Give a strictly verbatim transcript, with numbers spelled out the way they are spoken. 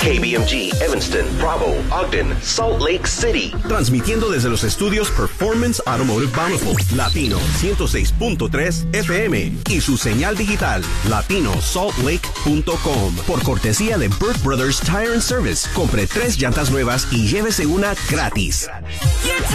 K B M G, Evanston, Bravo, Ogden, Salt Lake City. Transmitiendo desde los estudios Performance Automotive Bountiful, Latino ciento seis punto tres F M y su señal digital, latino salt lake punto com. Por cortesía de Burt Brothers Tire and Service, compre tres llantas nuevas y llévese una gratis.